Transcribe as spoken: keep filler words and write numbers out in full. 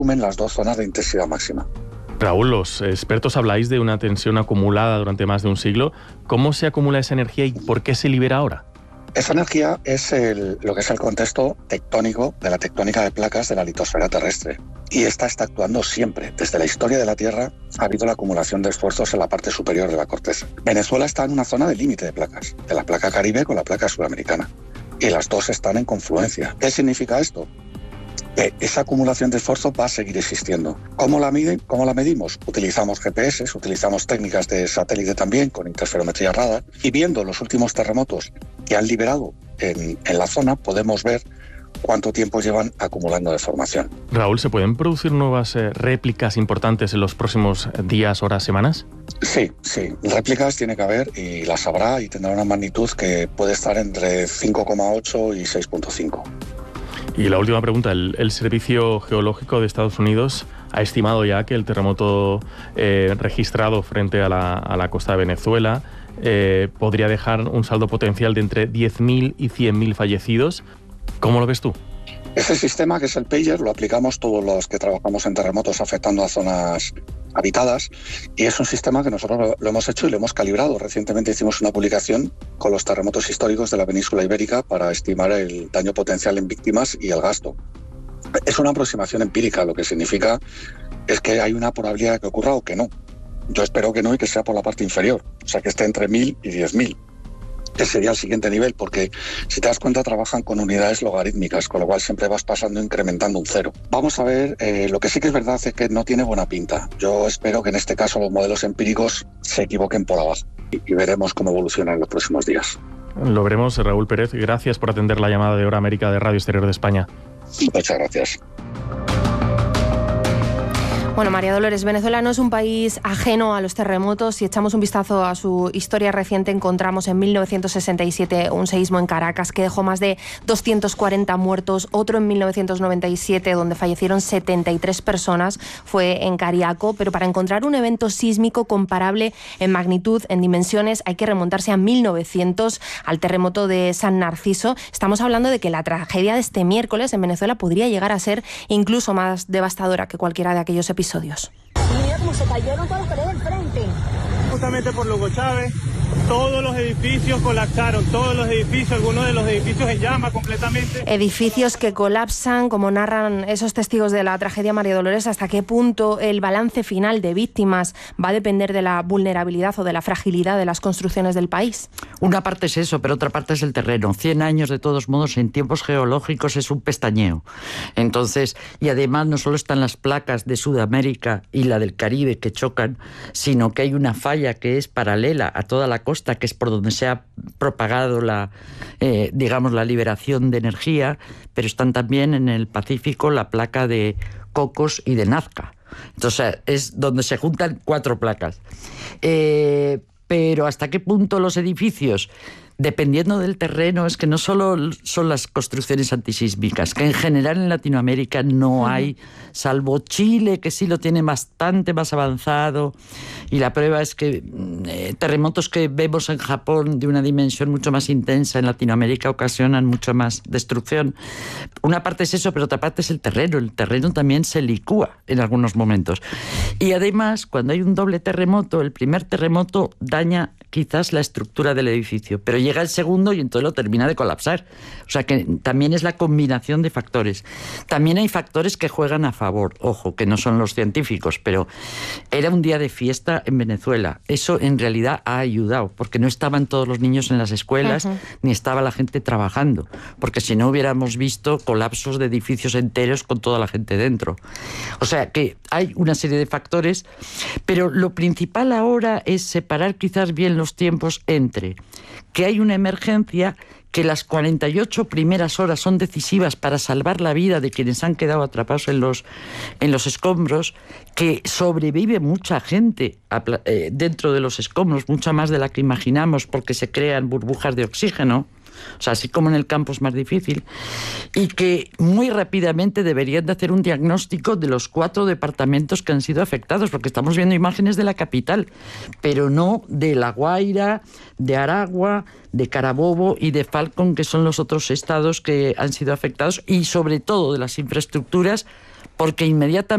sumen las dos zonas de intensidad máxima. Raúl, los expertos habláis de una tensión acumulada durante más de un siglo. ¿Cómo se acumula esa energía y por qué se libera ahora? Esa energía es el, lo que es el contexto tectónico de la tectónica de placas de la litosfera terrestre. Y esta está actuando siempre. Desde la historia de la Tierra ha habido la acumulación de esfuerzos en la parte superior de la corteza. Venezuela está en una zona de límite de placas, de la placa caribe con la placa sudamericana. Y las dos están en confluencia. ¿Qué significa esto? Que esa acumulación de esfuerzo va a seguir existiendo. ¿Cómo la miden? ¿Cómo la medimos? Utilizamos G P S, utilizamos técnicas de satélite también, con interferometría radar, y viendo los últimos terremotos que han liberado en, en la zona, podemos ver cuánto tiempo llevan acumulando deformación. Raúl, ¿se pueden producir nuevas eh, réplicas importantes en los próximos días, horas, semanas? Sí, sí. Réplicas tiene que haber y las habrá y tendrá una magnitud que puede estar entre cinco coma ocho y seis punto cinco. Y la última pregunta, el, el Servicio Geológico de Estados Unidos ha estimado ya que el terremoto eh, registrado frente a la, a la costa de Venezuela eh, podría dejar un saldo potencial de entre diez mil y cien mil fallecidos. ¿Cómo lo ves tú? Ese sistema, que es el Pager, lo aplicamos todos los que trabajamos en terremotos afectando a zonas habitadas, y es un sistema que nosotros lo, lo hemos hecho y lo hemos calibrado. Recientemente hicimos una publicación con los terremotos históricos de la península ibérica para estimar el daño potencial en víctimas y el gasto. Es una aproximación empírica, lo que significa es que hay una probabilidad de que ocurra o que no. Yo espero que no y que sea por la parte inferior, o sea que esté entre mil y diez mil. Que sería el siguiente nivel, porque si te das cuenta trabajan con unidades logarítmicas, con lo cual siempre vas pasando incrementando un cero. Vamos a ver, eh, lo que sí que es verdad es que no tiene buena pinta. Yo espero que en este caso los modelos empíricos se equivoquen por abajo y, y veremos cómo evoluciona en los próximos días. Lo veremos. Raúl Pérez, gracias por atender la llamada de Hora América de Radio Exterior de España. Muchas gracias. Bueno, María Dolores, Venezuela no es un país ajeno a los terremotos. Si echamos un vistazo a su historia reciente, encontramos en mil novecientos sesenta y siete un seísmo en Caracas que dejó más de doscientos cuarenta muertos, otro en mil novecientos noventa y siete donde fallecieron setenta y tres personas, fue en Cariaco, pero para encontrar un evento sísmico comparable en magnitud, en dimensiones, hay que remontarse a mil novecientos, al terremoto de San Narciso. Estamos hablando de que la tragedia de este miércoles en Venezuela podría llegar a ser incluso más devastadora que cualquiera de aquellos episodios. Episodios. Y mira cómo se cayeron todas las paredes del frente. Justamente por Hugo Chávez, todos los edificios colapsaron, todos los edificios, algunos de los edificios en llamas completamente. Edificios que colapsan, como narran esos testigos de la tragedia, María Dolores. ¿Hasta qué punto el balance final de víctimas va a depender de la vulnerabilidad o de la fragilidad de las construcciones del país? Una parte es eso, pero otra parte es el terreno. Cien años, de todos modos, en tiempos geológicos es un pestañeo. Entonces, y además no solo están las placas de Sudamérica y la del Caribe que chocan, sino que hay una falla que es paralela a toda la costa, que es por donde se ha propagado la, eh, digamos, la liberación de energía, pero están también en el Pacífico la placa de Cocos y de Nazca. Entonces, es donde se juntan cuatro placas. Eh, pero ¿hasta qué punto los edificios? Dependiendo del terreno, es que no solo son las construcciones antisísmicas, que en general en Latinoamérica no hay, salvo Chile, que sí lo tiene bastante más avanzado, y la prueba es que eh, terremotos que vemos en Japón de una dimensión mucho más intensa en Latinoamérica ocasionan mucho más destrucción. Una parte es eso, pero otra parte es el terreno. El terreno también se licúa en algunos momentos. Y además, cuando hay un doble terremoto, el primer terremoto daña quizás la estructura del edificio, pero llega el segundo y entonces lo termina de colapsar. O sea que también es la combinación de factores. También hay factores que juegan a favor, ojo, que no son los científicos, pero era un día de fiesta en Venezuela. Eso en realidad ha ayudado, porque no estaban todos los niños en las escuelas, uh-huh. ni estaba la gente trabajando, porque si no hubiéramos visto colapsos de edificios enteros con toda la gente dentro. O sea que hay una serie de factores, pero lo principal ahora es separar quizás bien los tiempos entre que hay una emergencia, que las cuarenta y ocho primeras horas son decisivas para salvar la vida de quienes han quedado atrapados en los, en los escombros, que sobrevive mucha gente eh, dentro de los escombros, mucha más de la que imaginamos, porque se crean burbujas de oxígeno. O sea, así como en el campo es más difícil, y que muy rápidamente deberían de hacer un diagnóstico de los cuatro departamentos que han sido afectados, porque estamos viendo imágenes de la capital, pero no de La Guaira, de Aragua, de Carabobo y de Falcón, que son los otros estados que han sido afectados, y sobre todo de las infraestructuras, porque inmediatamente